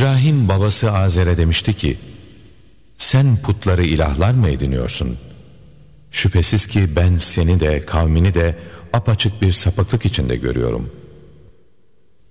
İbrahim babası Azer'e demişti ki, sen putları ilahlar mı ediniyorsun? Şüphesiz ki ben seni de kavmini de apaçık bir sapıklık içinde görüyorum.